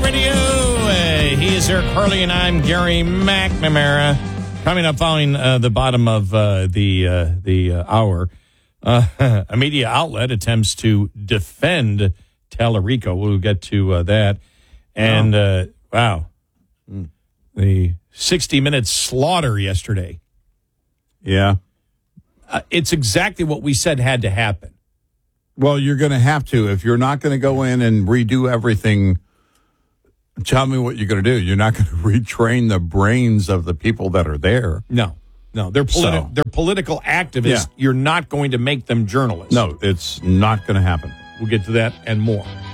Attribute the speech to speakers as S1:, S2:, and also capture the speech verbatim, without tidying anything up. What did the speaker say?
S1: Radio. Uh, he is Eric Harley, and I'm Gary McNamara. Coming up following uh, the bottom of uh, the uh, the uh, hour, uh, a media outlet attempts to defend Tallarico. We'll get to uh, that. And, uh, wow, mm. the sixty-minute slaughter yesterday.
S2: Yeah.
S1: Uh, it's exactly what we said had to happen.
S2: Well, you're going to have to. If you're not going to go in and redo everything, tell me what you're going to do. You're not going to retrain the brains of the people that are there.
S1: No, no. They're, politi-
S2: So,
S1: they're political activists.
S2: Yeah.
S1: You're not going to make them journalists.
S2: No, it's not going to happen.
S1: We'll get to that and more.